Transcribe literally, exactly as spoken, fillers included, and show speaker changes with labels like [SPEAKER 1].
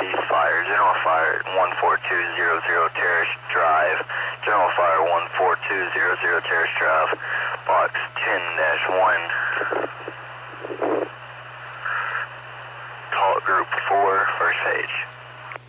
[SPEAKER 1] Southeast Fire, General Fire one four two zero zero Terrace Drive, General Fire one four two zero zero Terrace Drive, box ten dash one, call group four, first page.